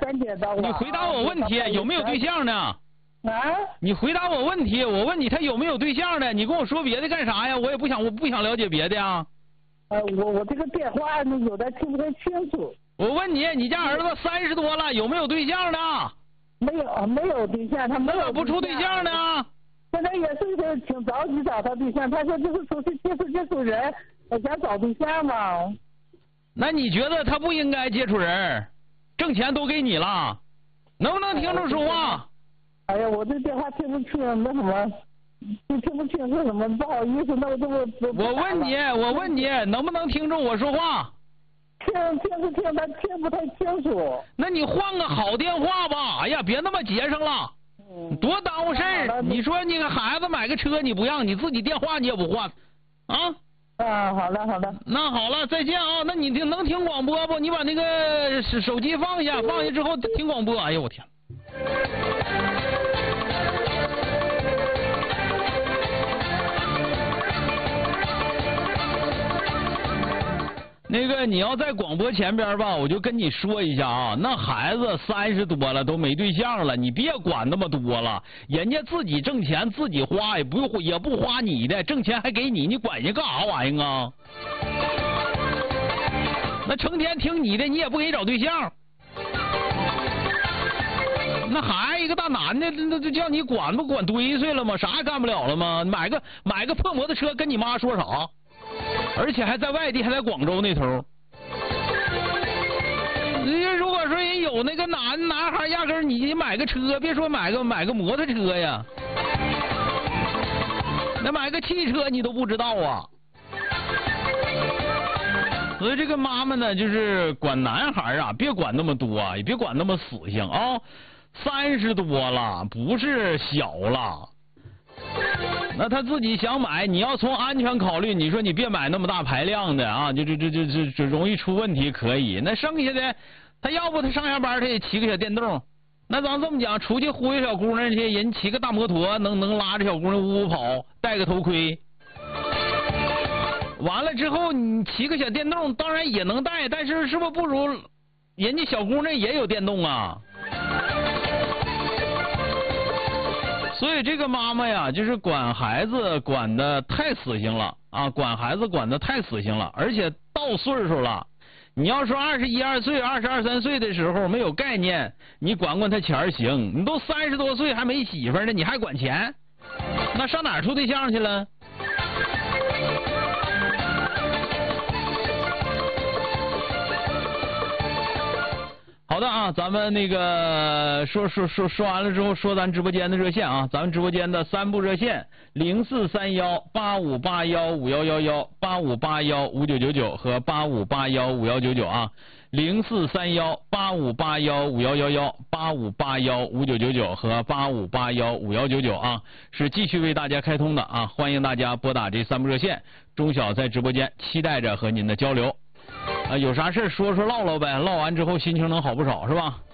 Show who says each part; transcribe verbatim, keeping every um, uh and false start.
Speaker 1: 三点到。
Speaker 2: 你回答我问题，有没有对象呢？
Speaker 1: 啊？
Speaker 2: 你回答我问题，我问你他有没有对象呢？你跟我说别的干啥呀？我也不想，我不想了解别的呀。
Speaker 1: 呃，我我这个电话呢有的听不太清楚。
Speaker 2: 我问你，你家儿子三十多了，有没有对象呢？
Speaker 1: 没有，没有对象，他没有。
Speaker 2: 那咋不处对象呢？
Speaker 1: 现在也是挺着急找他对象，他说就是出去接触接触人，想找对象嘛。
Speaker 2: 那你觉得他不应该接触人，挣钱都给你了，能不能听着说话？
Speaker 1: 哎呀，我这电话听不清，那什么，就听不清是什么，不好意思，那我就我
Speaker 2: 我问你，我问你，能不能听着我说话？
Speaker 1: 听听是听，但听不太清楚。
Speaker 2: 那你换个好电话吧，哎呀，别那么节省了，
Speaker 1: 嗯、
Speaker 2: 多耽误事儿。你说你个孩子买个车你不让，你自己电话你也不换，啊？
Speaker 1: 啊，好的好的。
Speaker 2: 那好了，再见啊！那你听能听广播不？你把那个手手机放下，放下之后听广播。哎呦我天！那个你要在广播前边吧，我就跟你说一下啊，那孩子三十多了都没对象了，你别管那么多了，人家自己挣钱自己花，也不用也不花你的，挣钱还给你，你管人家干啥玩意儿啊？那成天听你的，你也不给找对象，那还一个大男的，那就叫你管不管堆碎了吗？啥也干不了了吗？买个买个破摩托车，跟你妈说啥？而且还在外地，还在广州那头。如果说人有那个男男孩，压根儿你买个车，别说买个买个摩托车呀，那买个汽车你都不知道啊。所以这个妈妈呢，就是管男孩啊，别管那么多，也别管那么死性啊。三十多了，不是小了。那他自己想买，你要从安全考虑，你说你别买那么大排量的啊，就这这这这这容易出问题。可以，那剩下的，他要不他上下班他也骑个小电动，那咱这么讲，出去忽悠小姑娘去，人骑个大摩托，能能拉着小姑娘呜呜跑，戴个头盔，完了之后你骑个小电动，当然也能戴，但是是不是不如人家小姑娘也有电动啊？所以这个妈妈呀，就是管孩子管的太死性了啊，管孩子管的太死性了，而且到岁数了，你要说二十一二岁、二十二三岁的时候没有概念，你管管他钱行，你都三十多岁还没媳妇呢，你还管钱，那上哪儿处对象去了？好的啊，咱们那个说说说说完了之后，说咱直播间的热线啊，咱们直播间的三部热线零四三幺八五八幺五幺幺幺、八五八幺五九九九和八五八幺五幺九九啊，零四三幺八五八幺五幺幺幺、八五八幺五九九九和八五八幺五幺九九啊，是继续为大家开通的啊，欢迎大家拨打这三部热线，钟晓在直播间期待着和您的交流。啊，有啥事说说唠唠呗，唠完之后心情能好不少，是吧？